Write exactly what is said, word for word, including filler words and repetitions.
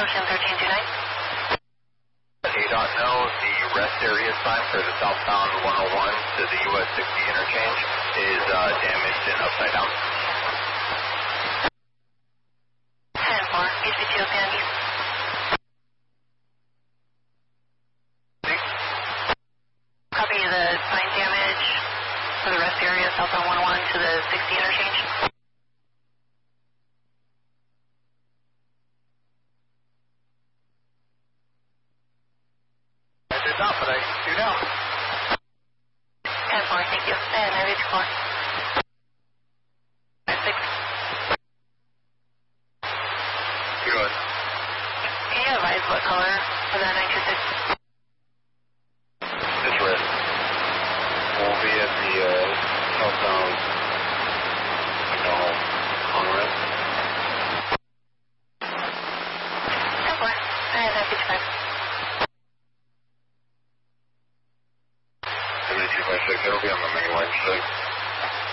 Ocean thirteen two nine. A dot no, the rest area sign for the southbound one oh one to the U S sixty interchange is uh, damaged and upside down. ten four, H B two Ocean East. Copy the sign damage for the rest area southbound one oh one to the sixty interchange. I did not, but I do now. ten four, thank you. And I reach four. six. Good. Can you advise what color for the nine two six? It's red. We'll be at the uh, southbound, no, on red. ten four. And I reach five. seventy-two by six, it'll be on the main line six.